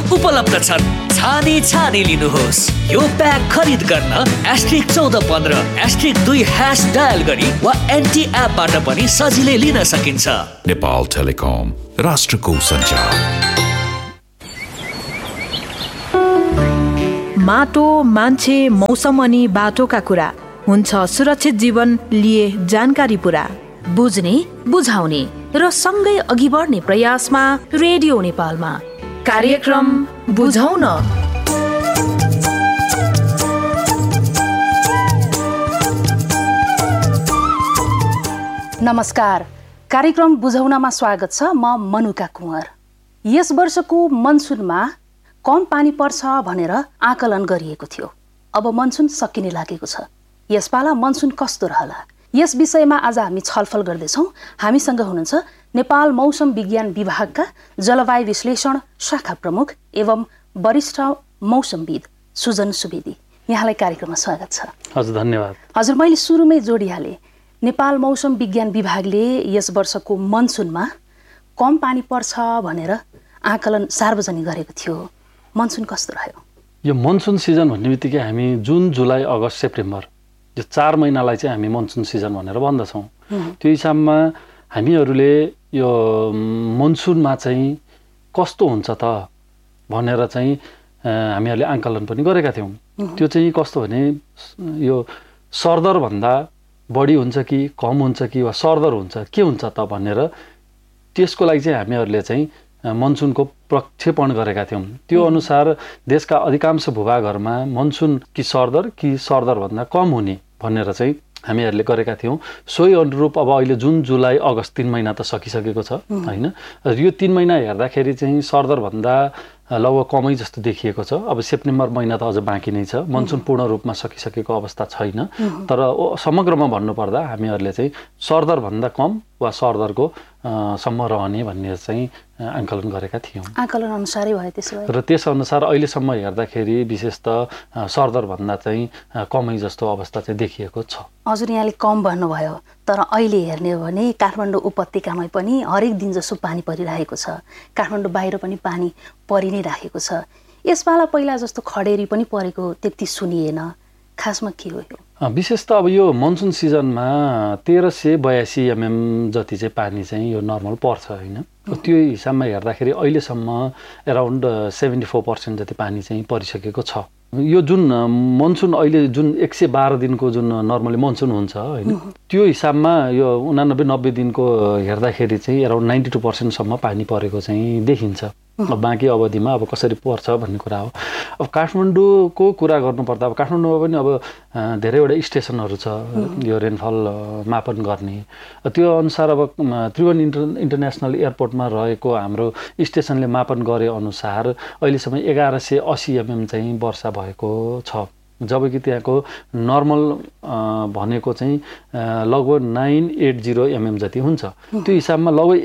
उपलब्ध छन्। छानी लिनुहोस्। यो प्याक खरिद गर्न *1415*2# डायल गरी वा एनटी एपबाट पनि सजिलै लिन सकिन्छ। नेपाल टेलिकम, राष्ट्रको सञ्चार। माटो, मान्छे, मौसम अनि बाटोका कुरा हुन्छ सुरक्षित जीवन लिए जानकारी पुरा। बुझ्ने, बुझाउने र सँगै अघि बढ्ने प्रयासमा रेडियो नेपालमा कार्यक्रम बुझौँ न। नमस्कार, कार्यक्रम बुझौनमा स्वागत छ। म मनुका कुँवर। यस वर्षको मनसुनमा कम पानी पर्छ भनेर आकलन गरिएको थियो। अब मनसुन सकिने लागेको छ। यसपाला मनसुन कस्तो रहला, यस विषयमा आज हामी छलफल गर्दैछौँ। हामीसँग हुनुहुन्छ नेपाल मौसम विज्ञान विभागका जलवायु विश्लेषण शाखा प्रमुख एवं वरिष्ठ मौसमविद सुजन सुवेदी। यहाँलाई कार्यक्रममा स्वागत छ। हजुर, धन्यवाद। हजुर, मैले सुरुमै जोडिहालेँ। नेपाल मौसम विज्ञान विभागले यस वर्षको मनसुनमा कम पानी पर्छ भनेर आकलन सार्वजनिक गरेको थियो। मनसुन कस्तो रह्यो? यो मनसुन सिजन भन्ने बित्तिकै हामी जुन, जुलाई, अगस्त, सेप्टेम्बर यो 4 महिनालाई चाहिँ हामी मनसुन सिजन भनेर भन्दछौँ। त्यो हिसाबमा हामीहरूले यो मनसुनमा चाहिँ कस्तो हुन्छ त भनेर चाहिँ हामीहरूले आकलन पनि गरेका थियौँ। त्यो चाहिँ कस्तो भने यो सरदरभन्दा बढी हुन्छ कि कम हुन्छ कि वा सरदर हुन्छ, के हुन्छ त भनेर त्यसको लागि चाहिँ हामीहरूले चाहिँ मनसुनको प्रक्षेपण गरेका थियौँ। त्यो अनुसार देशका अधिकांश भूभागहरूमा मनसुन कि सरदरभन्दा कम हुने भनेर चाहिँ हामीहरूले गरेका थियौँ। सोही अनुरूप अब अहिले जुन, जुलाई, अगस्त 3 महिना त सकिसकेको छ होइन। यो 3 महिना हेर्दाखेरि चाहिँ सरदरभन्दा लगभग कमै जस्तो देखिएको छ। अब सेप्टेम्बर महिना त अझ बाँकी नै छ। मनसुन पूर्ण रूपमा सकिसकेको अवस्था छैन। तर समग्रमा भन्नुपर्दा हामीहरूले चाहिँ सरदरभन्दा कम वा सरदरको सम्म रहने भन्ने चाहिँ आकलन गरेका थियौँ। आकलन अनुसारै भयो त्यसो भए। र त्यसअनुसार अहिलेसम्म हेर्दाखेरि विशेष त सरदरभन्दा चाहिँ कमै जस्तो अवस्था चाहिँ देखिएको छ। हजुर, यहाँले कम भन्नुभयो, तर अहिले हेर्ने हो भने काठमाडौँ उपत्यकामै पनि हरेक दिन जसो पानी परिरहेको छ। काठमाडौँ बाहिर पनि पानी परि नै राखेको छ। यसपाला पहिला जस्तो खडेरी पनि परेको त्यति सुनिएन। खासमा के हो यो? विशेष त अब यो मनसुन सिजनमा 1382 mm जति चाहिँ पानी चाहिँ यो नर्मल पर्छ होइन। त्यो हिसाबमा हेर्दाखेरि अहिलेसम्म एराउन्ड 74% जति पानी चाहिँ परिसकेको छ। यो जुन मनसुन अहिले जुन 112 दिनको जुन नर्मली मनसुन हुन्छ होइन, त्यो हिसाबमा यो 89-90 दिनको हेर्दाखेरि चाहिँ एराउन्ड 92% सम्म पानी परेको चाहिँ देखिन्छ। बाँकी अवधिमा अब कसरी पर्छ भन्ने कुरा हो। अब काठमाडौँको कुरा गर्नुपर्दा अब काठमाडौँमा पनि अब धेरैवटा स्टेसनहरू छ यो रेनफल मापन गर्ने। त्यो अनुसार अब त्रिभुवन इन्टरनेसनल एयरपोर्टमा रहेको हाम्रो स्टेसनले मापन गरे अनुसार अहिलेसम्म 1180 mm चाहिँ वर्षा भएको छ। जबकि त्यहाँको नर्मल भनेको चाहिँ लगभग 980 mm जति हुन्छ। त्यो हिसाबमा लगभग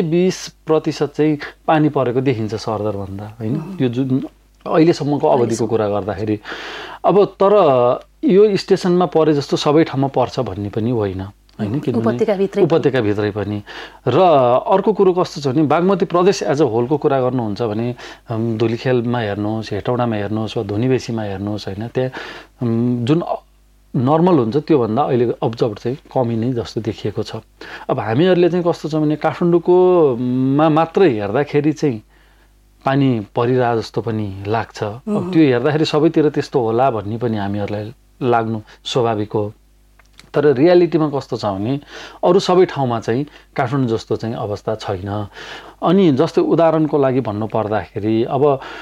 120% चाहिँ पानी परेको देखिन्छ सरदरभन्दा होइन। यो जुन अहिलेसम्मको अवधिको कुरा गर्दाखेरि अब तर यो स्टेसनमा परे जस्तो सबै ठाउँमा पर्छ भन्ने पनि होइन होइन, किनभने उपत्यकाभित्रै पनि। र अर्को कुरो कस्तो छ भने बागमती प्रदेश एज अ होलको कुरा गर्नुहुन्छ भने धुलीखेलमा हेर्नुहोस्, हेटौडामा हेर्नुहोस् वा धुनीबेसीमा हेर्नुहोस् होइन, त्यहाँ जुन नर्मल हुन्छ त्योभन्दा अहिले अब्जर्भ चाहिँ कमी नै जस्तो देखिएको छ। अब हामीहरूले चाहिँ कस्तो छ भने काठमाडौँकोमा मात्रै हेर्दाखेरि चाहिँ पानी परिरहेको जस्तो पनि लाग्छ। अब त्यो हेर्दाखेरि सबैतिर त्यस्तो होला भन्ने पनि हामीहरूलाई लाग्नु स्वाभाविक हो। तर रियालिटीमा कस्तो छ भने अरू सबै ठाउँमा चाहिँ काठमाडौँ जस्तो चाहिँ अवस्था छैन। अनि जस्तै उदाहरणको लागि भन्नु पर्दाखेरि अब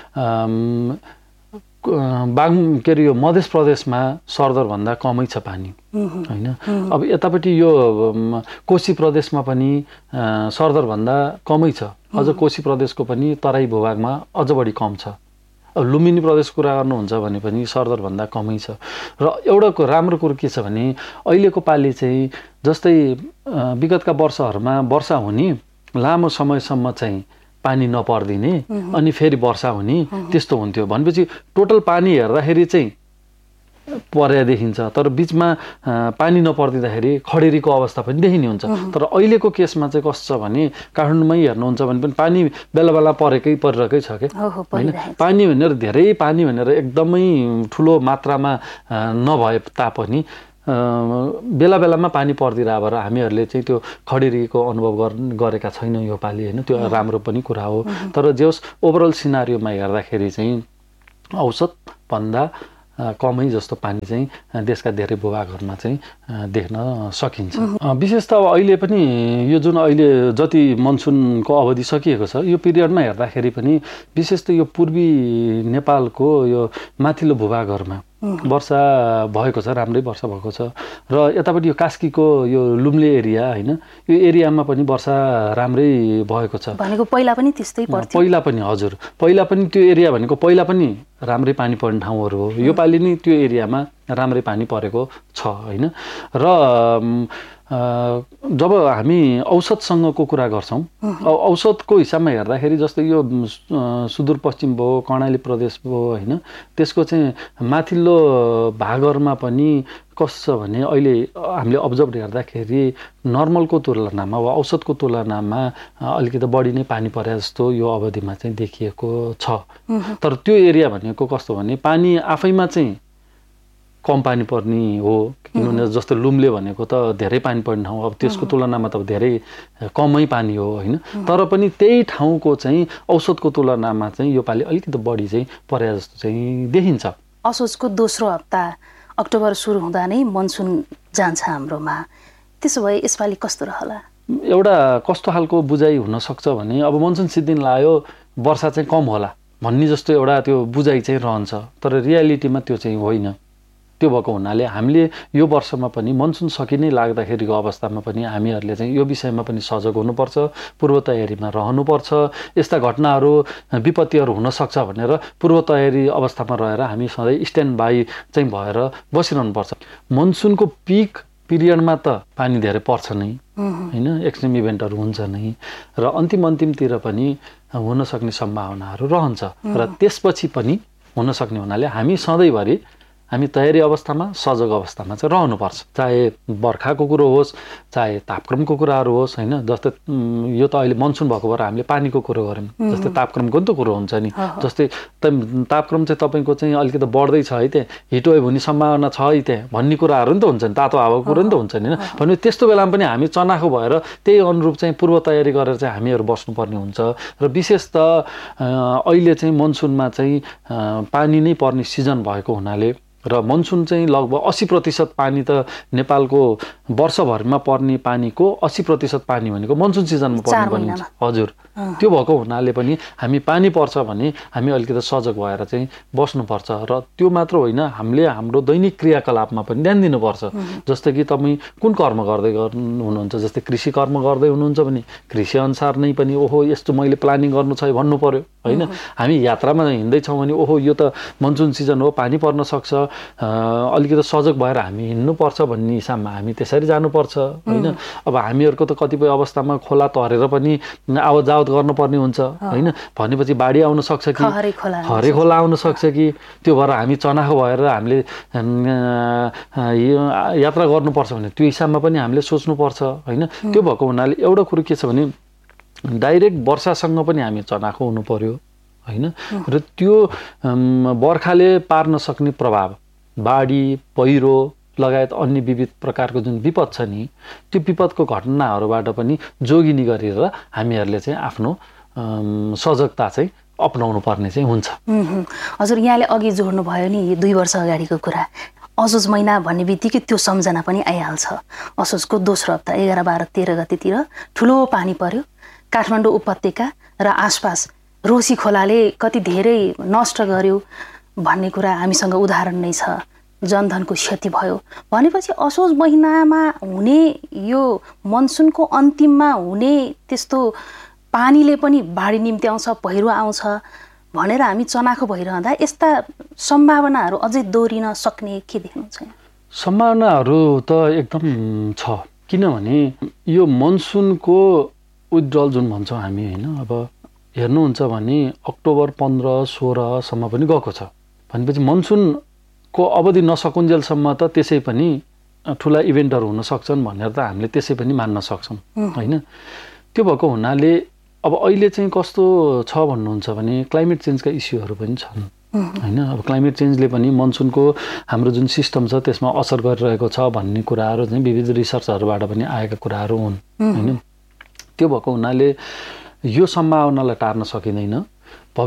के अरे यो मध्य प्रदेशमा सरदरभन्दा कमै छ पानी होइन। अब यतापट्टि यो कोशी प्रदेशमा पनि सरदरभन्दा कमै छ। अझ कोशी प्रदेशको पनि तराई भूभागमा अझ बढी कम छ। अब लुम्बिनी प्रदेशको कुरा गर्नुहुन्छ भने पनि सरदरभन्दा कमै छ। र एउटा राम्रो कुरो के छ भने अहिलेको पालि चाहिँ जस्तै विगतका वर्षहरूमा वर्षा हुने, लामो समयसम्म चाहिँ पानी नपर्दिने अनि फेरि वर्षा हुने त्यस्तो हुन्थ्यो। भनेपछि टोटल पानी हेर्दाखेरि चाहिँ पर्या देखिन्छ, तर बिचमा पानी नपर्दिँदाखेरि खडेरीको अवस्था पनि देखिने हुन्छ। तर अहिलेको केसमा चाहिँ कस्तो छ भने काठमाडौँमै हेर्नुहुन्छ भने पनि पानी बेला बेला परिरहेकै छ क्या होइन। पानी भनेर धेरै पानी भनेर एकदमै ठुलो मात्रामा नभए तापनि बेला बेलामा पानी पर्दिरह भएर हामीहरूले चाहिँ त्यो खडेरीको अनुभव गरेका छैनौँ यो पालि होइन। त्यो राम्रो पनि कुरा हो, तर जे होस् ओभरअल सिनारियोमा हेर्दाखेरि चाहिँ औसतभन्दा कमै जस्तो पानी चाहिँ देशका धेरै भूभागहरूमा चाहिँ देख्न सकिन्छ। विशेष त अब अहिले पनि यो जुन अहिले जति मनसुनको अवधि सकिएको छ यो पिरियडमा हेर्दाखेरि पनि विशेष त यो पूर्वी नेपालको यो माथिल्लो भूभागहरूमा वर्षा भएको छ, राम्रै वर्षा भएको छ। र यतापट्टि यो कास्कीको यो लुम्ले एरिया होइन, यो एरियामा पनि वर्षा राम्रै भएको छ भनेको। पहिला पनि त्यस्तै पर्थ्यो? पहिला पनि हजुर, पहिला पनि त्यो एरिया भनेको पहिला पनि राम्रै पानी पर्ने ठाउँहरू हो। यो पालि नै त्यो एरियामा राम्रै पानी परेको छ होइन। र जब हामी औसतसँगको कुरा गर्छौँ, औसतको हिसाबमा हेर्दाखेरि जस्तै यो सुदूरपश्चिम भयो, कर्णाली प्रदेश भयो होइन, त्यसको चाहिँ माथिल्लो भागहरूमा पनि कस्तो छ भने अहिले हामीले अब्जर्भ हेर्दाखेरि नर्मलको तुलनामा वा औसतको तुलनामा अलिकति बढी नै पानी परे जस्तो यो अवधिमा चाहिँ देखिएको छ। तर त्यो एरिया भनेको कस्तो भने पानी आफैमा चाहिँ कम पानी पर्ने हो, किनभने जस्तो लुम्ले भनेको त धेरै पानी पर्ने ठाउँ, अब त्यसको तुलनामा त धेरै कमै पानी हो होइन। तर पनि त्यही ठाउँको चाहिँ औसतको तुलनामा चाहिँ यो पालि अलिकति बढी चाहिँ परे जस्तो चाहिँ देखिन्छ। असोजको दोस्रो हप्ता अक्टोबर सुरु हुँदा नै मनसुन जान्छ हाम्रोमा, त्यसो भए यसपालि कस्तो रहला? एउटा कस्तो खालको बुझाइ हुनसक्छ भने अब मनसुन सिद्धिन लाग्यो वर्षा चाहिँ कम होला भन्ने जस्तो एउटा त्यो बुझाइ चाहिँ रहन्छ, तर रियालिटीमा त्यो चाहिँ होइन। त्यो भएको हुनाले हामीले यो वर्षमा पनि मनसुन सकिनै लाग्दाखेरिको अवस्थामा पनि हामीहरूले चाहिँ यो विषयमा पनि सजग हुनुपर्छ, पूर्व तयारीमा रहनुपर्छ। यस्ता घटनाहरू विपत्तिहरू हुनसक्छ भनेर पूर्व तयारी अवस्थामा रहेर हामी सधैँ स्ट्यान्ड बाई चाहिँ भएर बसिरहनुपर्छ। मनसुनको पिक पिरियडमा त पानी धेरै पर्छ नै होइन, एक्सट्रिम इभेन्टहरू हुन्छ नै, र अन्तिमतिर पनि हुन सक्ने सम्भावनाहरू रहन्छ। र त्यसपछि पनि हुन सक्ने हुनाले हामी सधैँभरि हामी तयारी अवस्थामा सजग अवस्थामा चाहिँ रहनुपर्छ। चाहे बर्खाको कुरो होस्, चाहे तापक्रमको कुराहरू होस् होइन। जस्तै यो त अहिले मनसुन भएको भएर हामीले पानीको कुरो गऱ्यौँ, जस्तै तापक्रमको नि त कुरो हुन्छ नि। जस्तै तापक्रम चाहिँ तपाईँको चाहिँ अलिकति बढ्दैछ है, त्यहाँ हिट वेभ हुने सम्भावना छ है त्यहाँ भन्ने कुराहरू नि त हुन्छ नि, तातो हावाको कुरो नि त हुन्छ नि होइन। भने त्यस्तो बेलामा पनि हामी चनाखो भएर त्यही अनुरूप चाहिँ पूर्व तयारी गरेर चाहिँ हामीहरू बस्नुपर्ने हुन्छ। र विशेष त अहिले चाहिँ मनसुनमा चाहिँ पानी नै पर्ने सिजन भएको हुनाले र मनसुन चाहिँ लगभग 80% पानी त नेपालको वर्षभरिमा पर्ने पानीको 80% पानी भनेको मनसुन सिजनमा पर्ने भनिन्छ। हजुर, त्यो भएको हुनाले पनि हामी पानी पर्छ भने हामी अलिकति सजग भएर चाहिँ बस्नुपर्छ। र त्यो मात्र होइन, हामीले हाम्रो दैनिक क्रियाकलापमा पनि ध्यान दिनुपर्छ। जस्तै कि तपाईँ कुन कर्म गर्दै हुनुहुन्छ, जस्तै कृषि कर्म गर्दै हुनुहुन्छ भने कृषि अनुसार नै पनि ओहो यस्तो मैले प्लानिङ गर्नु छ भन्नु पर्यो होइन। हामी यात्रामा हिँड्दैछौँ भने ओहो यो त मनसुन सिजन हो, पानी पर्न सक्छ, अलिकति सजग भएर हामी हिँड्नुपर्छ भन्ने हिसाबमा हामी त्यसरी जानुपर्छ होइन। अब हामीहरूको त कतिपय अवस्थामा खोला तरेर पनि आवत जावत गर्नुपर्ने हुन्छ होइन। भनेपछि बाढी आउन सक्छ कि हरे खोला आउन सक्छ कि, त्यो भएर हामी चनाखो भएर हामीले यात्रा गर्नुपर्छ भने त्यो हिसाबमा पनि हामीले सोच्नुपर्छ होइन। त्यो भएको हुनाले एउटा कुरो के छ भने डाइरेक्ट वर्षासँग पनि हामी चनाखो हुनु पर्यो होइन। र त्यो बर्खाले पार्न सक्ने प्रभाव, बाढी पहिरो लगायत अन्य विविध प्रकारको जुन विपद छ नि, त्यो विपदको घटनाहरूबाट पनि जोगिनी गरेर हामीहरूले चाहिँ आफ्नो सजगता चाहिँ अपनाउनु पर्ने चाहिँ हुन्छ। हजुर, यहाँले अघि जोड्नु भयो नि 2 वर्ष अगाडिको कुरा, असोज महिना भन्ने बित्तिकै त्यो सम्झना पनि आइहाल्छ। असोजको दोस्रो हप्ता 11, 12, 13 गतेतिर ठुलो पानी पर्यो काठमाडौँ उपत्यका र आसपास। रोसी खोलाले कति धेरै नष्ट गर्यो भन्ने कुरा हामीसँग उदाहरण नै छ। जनधनको क्षति भयो भनेपछि असोज महिनामा हुने यो मनसुनको अन्तिममा हुने त्यस्तो पानीले पनि बाढी निम्ति आउँछ, पहिरो आउँछ भनेर हामी चनाखो भइरहँदा यस्ता सम्भावनाहरू अझै दोहोरिन सक्ने के देख्नुहुन्छ? सम्भावनाहरू त एकदम छ, किनभने यो मनसुनको विथड्रल जुन भन्छौँ हामी होइन, अब हेर्नुहुन्छ भने अक्टोबर 15-16 सम्म पनि गएको छ। भनेपछि मनसुन को अवधि नसकुन्जेलसम्म त त्यसै पनि ठुला इभेन्टहरू हुन सक्छन् भनेर त हामीले त्यसै पनि मान्न सक्छौँ होइन। त्यो भएको हुनाले अब अहिले चाहिँ कस्तो छ भन्नुहुन्छ भने क्लाइमेट चेन्जका इस्युहरू पनि छन् होइन। अब क्लाइमेट चेन्जले पनि मनसुनको हाम्रो जुन सिस्टम छ त्यसमा असर गरिरहेको छ भन्ने कुराहरू चाहिँ विविध रिसर्चहरूबाट पनि आएका कुराहरू हुन् होइन। त्यो भएको हुनाले यो सम्भावनालाई टार्न सकिँदैन।